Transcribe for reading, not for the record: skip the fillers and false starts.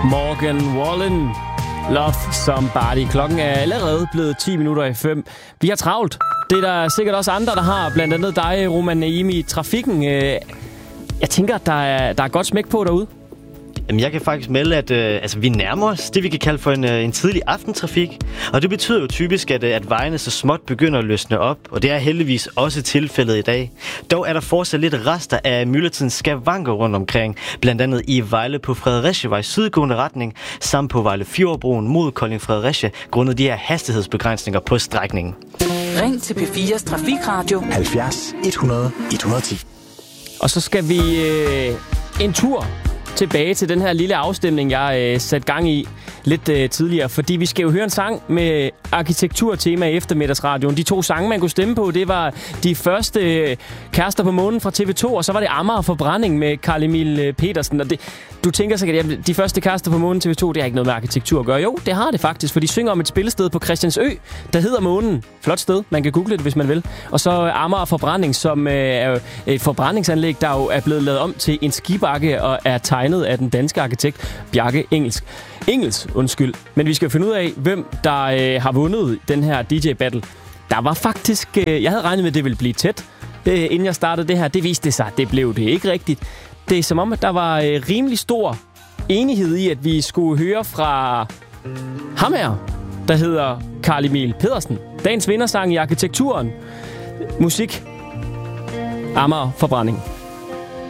Morgan Wallen, Love Somebody. Klokken er allerede blevet 5 minutter. Vi har travlt. Det er der sikkert også andre, der har. Blandt andet dig, Roman Naimi, i trafikken. Jeg tænker, at der er godt smæk på derude. Jamen, jeg kan faktisk melde, at vi nærmer os det, vi kan kalde for en tidlig aftentrafik. Og det betyder jo typisk, at vejene så småt begynder at løsne op. Og det er heldigvis også tilfældet i dag. Dog er der fortsat lidt rester af myldretidens skavanker rundt omkring. Blandt andet i Vejle på Fredericiavej sydgående retning, samt på Vejle Fjordbroen mod Kolding Fredericia, grundet de her hastighedsbegrænsninger på strækningen. Ring til P4's Trafikradio 70 100 110. Og så skal vi en tur tilbage til den her lille afstemning, jeg satte gang i lidt tidligere. Fordi vi skal jo høre en sang med arkitekturtema i eftermiddagsradioen. De 2 sange, man kunne stemme på, det var de første Kærester på månen fra TV2, og så var det Amager Forbrænding med Carl Emil Petersen. Og du tænker sikkert, at de første Kærester på månen TV2, det har ikke noget med arkitektur at gøre. Jo, det har det faktisk, for de synger om et spillested på Christiansø, der hedder Månen. Flot sted, man kan google det, hvis man vil. Og så Amager Forbrænding, som er et forbrændingsanlæg, der jo er blevet lavet om til en skibakke og er tegnet af den danske arkitekt Bjarke Engels, undskyld. Men vi skal finde ud af, hvem der har vundet den her DJ-battle. Der var faktisk... jeg havde regnet med, at det ville blive tæt, inden jeg startede det her. Det viste sig, det blev det ikke rigtigt. Det er som om, at der var rimelig stor enighed i, at vi skulle høre fra ham her, der hedder Carl Emil Pedersen. Dagens vindersang i arkitekturen. Musik. Amager Forbrænding.